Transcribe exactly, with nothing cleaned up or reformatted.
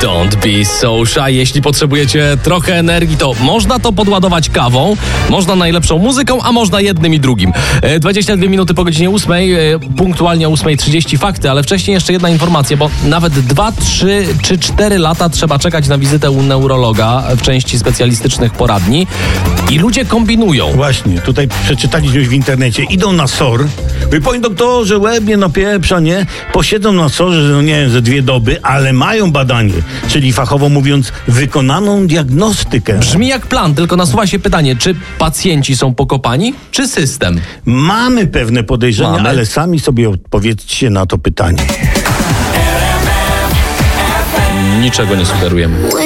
Don't be so shy. Jeśli potrzebujecie trochę energii, to można to podładować kawą, można najlepszą muzyką, a można jednym i drugim. dwadzieścia dwie minuty po godzinie ósmej, punktualnie o ósma trzydzieści fakty, ale wcześniej jeszcze jedna informacja, bo nawet dwa, trzy czy cztery lata trzeba czekać na wizytę u neurologa w części specjalistycznych poradni i ludzie kombinują. Właśnie, tutaj przeczytaliśmy już w internecie, idą na S O R, i panie doktorze, łeb mnie napieprza, nie? Posiedzą na S O R, że no nie wiem, ze dwie doby, ale mają badanie, czyli fachowo mówiąc, wykonaną diagnostykę. Brzmi jak plan, tylko nasuwa się pytanie, czy pacjenci są pokopani, czy system? Mamy pewne podejrzenia, Mamy. ale sami sobie odpowiedzcie na to pytanie. Niczego nie sugerujemy.